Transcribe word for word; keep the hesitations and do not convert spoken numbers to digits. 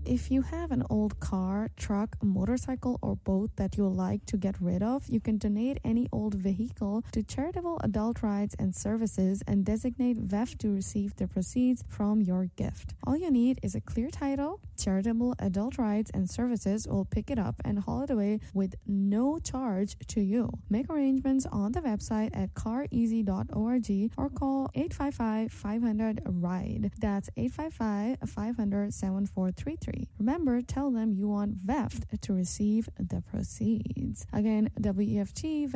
If you have an old car, truck, motorcycle, or boat that you'd like to get rid of, you can donate any old vehicle to Charitable Adult Rights and Services and designate V E F to receive the proceeds from your gift. All you need is a clear title. Charitable Adult Rights and Services will pick it up and haul it away with no charge to you. Make arrangements on the website at car easy dot org or call eight five five, five hundred, RIDE. That's eight five five, five hundred, seven four three three. Remember, tell them you want V E F to receive the proceeds. Again, W E F T